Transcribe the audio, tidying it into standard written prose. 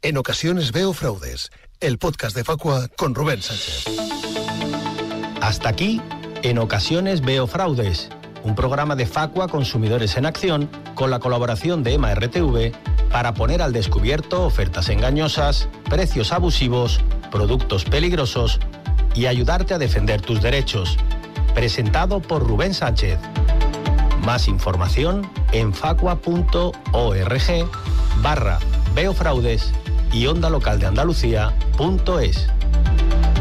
En ocasiones veo fraudes, el podcast de Facua con Rubén Sánchez. Hasta aquí, En ocasiones veo fraudes, un programa de Facua Consumidores en Acción con la colaboración de EMA RTV para poner al descubierto ofertas engañosas, precios abusivos, productos peligrosos y ayudarte a defender tus derechos. Presentado por Rubén Sánchez. Más información en facua.org/veofraudes y ondalocaldeandalucía.es.